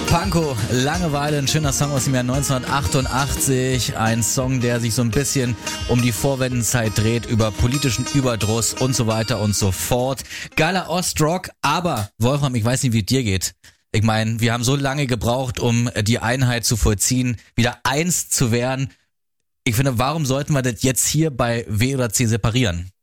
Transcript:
Pankow, Langeweile, ein schöner Song aus dem Jahr 1988. Ein Song, der sich so ein bisschen um die Vorwendenzeit dreht, über politischen Überdruss und so weiter und so fort. Geiler Ostrock, aber Wolfram, ich weiß nicht, wie es dir geht. Ich meine, wir haben so lange gebraucht, um die Einheit zu vollziehen, wieder eins zu werden. Ich finde, warum sollten wir das jetzt hier bei W oder C separieren?